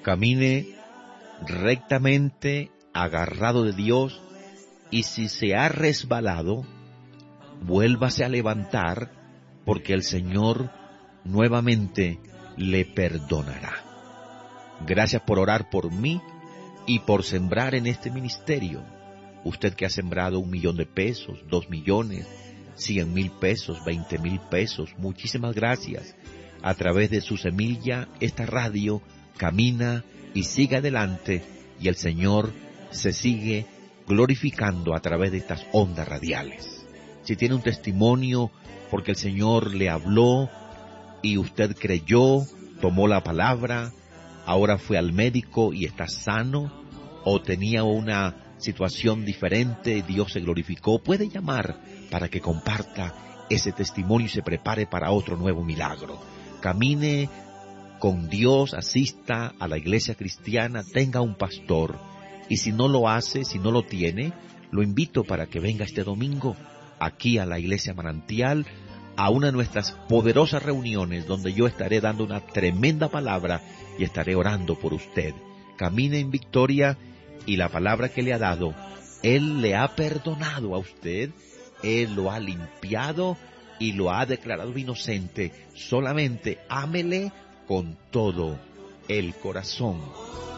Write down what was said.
Camine rectamente, agarrado de Dios, y si se ha resbalado, vuélvase a levantar, porque el Señor nuevamente le perdonará. Gracias por orar por mí y por sembrar en este ministerio. Usted que ha sembrado 1 millón de pesos, 2 millones, 100,000 pesos, 20,000 pesos, muchísimas gracias. A través de su semilla, esta radio camina y sigue adelante, y el Señor se sigue glorificando a través de estas ondas radiales. Si tiene un testimonio porque el Señor le habló y usted creyó, tomó la palabra, ahora fue al médico y está sano, o tenía una situación diferente, Dios se glorificó, puede llamar para que comparta ese testimonio y se prepare para otro nuevo milagro. Camine con Dios, asista a la iglesia cristiana, tenga un pastor, y si no lo hace, si no lo tiene, lo invito para que venga este domingo aquí a la iglesia Manantial, a una de nuestras poderosas reuniones donde yo estaré dando una tremenda palabra y estaré orando por usted. Camine en victoria, y la palabra que le ha dado, Él le ha perdonado a usted, Él lo ha limpiado y lo ha declarado inocente. Solamente ámele con todo el corazón.